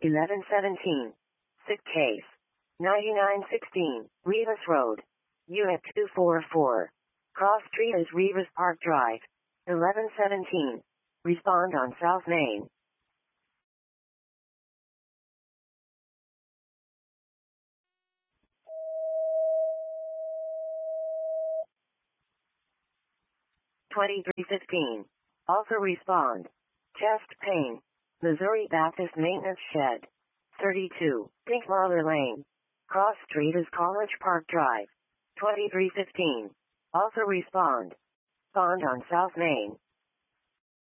1117. Sick case. 9916. Rivas Road. Unit 244. Cross Street is Rivas Park Drive. 1117. Respond on South Main. $23.15. Also respond. Chest pain. Missouri Baptist Maintenance Shed. 32. Pink Marler Lane. Cross Street is College Park Drive. $23.15. Also respond. Respond on South Main.